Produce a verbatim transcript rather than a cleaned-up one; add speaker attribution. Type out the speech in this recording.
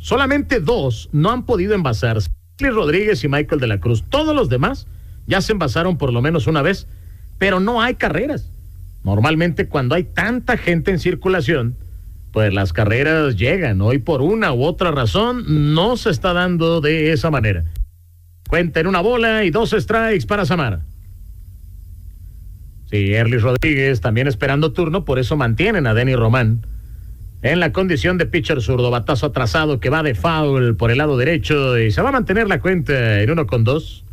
Speaker 1: Solamente dos no han podido envasarse. Luis Rodríguez y Michael de la Cruz. Todos los demás ya se envasaron por lo menos una vez, pero no hay carreras. Normalmente cuando hay tanta gente en circulación, pues las carreras llegan. Hoy por una u otra razón no se está dando de esa manera. Cuenta en una bola y dos strikes para Samar. Sí, Erlis Rodríguez también esperando turno, por eso mantienen a Denny Román en la condición de pitcher zurdo. Batazo atrasado que va de foul por el lado derecho y se va a mantener la cuenta en uno con dos.